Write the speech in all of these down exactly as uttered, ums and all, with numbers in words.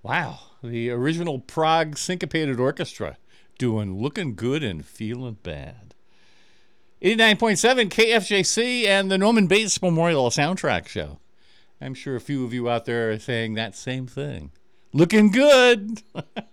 Wow, the original Prague Syncopated Orchestra doing Looking Good and Feeling Bad. eighty-nine point seven K F J C and the Norman Bates Memorial Soundtrack Show. I'm sure a few of you out there are saying that same thing. Looking good!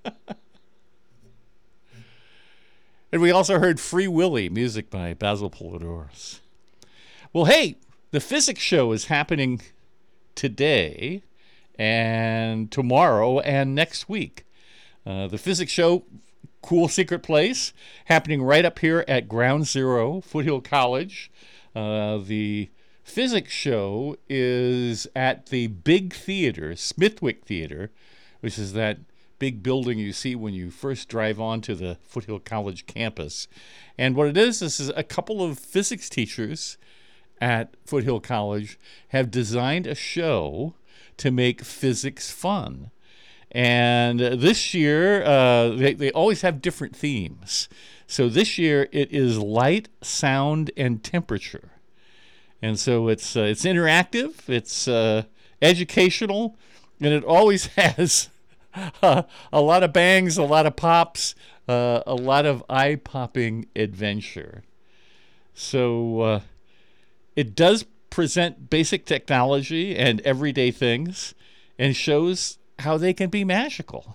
And we also heard Free Willy, music by Basil Polidorus. Well, hey, the physics show is happening today and tomorrow and next week. Uh, the physics show, cool secret place, happening right up here at Ground Zero, Foothill College. Uh, the physics show is at the Big Theater, Smithwick Theater, which is that big building you see when you first drive onto the Foothill College campus. And what it is, this is a couple of physics teachers at Foothill College have designed a show to make physics fun. And this year, uh, they, they always have different themes. So this year, it is light, sound, and temperature. And so it's uh, it's interactive, it's uh, educational, and it always has uh, a lot of bangs, a lot of pops, uh, a lot of eye-popping adventure. So uh, it does present basic technology and everyday things and shows how they can be magical.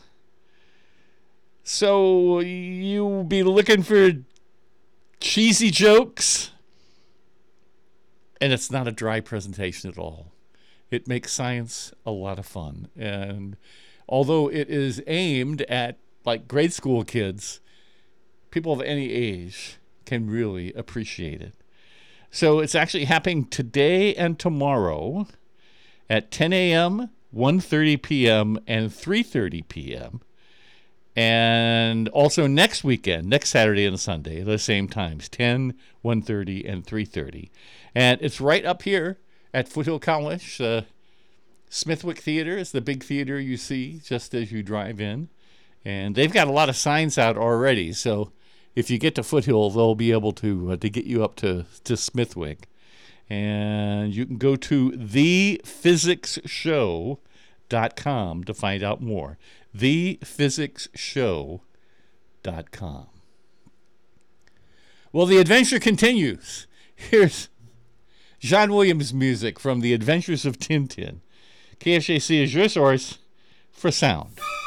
So you'll be looking for cheesy jokes, and it's not a dry presentation at all. It makes science a lot of fun. And although it is aimed at like grade school kids, people of any age can really appreciate it. So it's actually happening today and tomorrow at ten a.m., one thirty p.m., and three thirty p.m. And also next weekend, next Saturday and Sunday, the same times, ten, one thirty, and three thirty. And it's right up here at Foothill College. Uh, Smithwick Theater is the big theater you see just as you drive in. And they've got a lot of signs out already, so if you get to Foothill, they'll be able to uh, to get you up to, to Smithwick. And you can go to the physics show dot com to find out more. the physics show dot com. Well, the adventure continues. Here's John Williams music from The Adventures of Tintin. K F J C is your source for sound.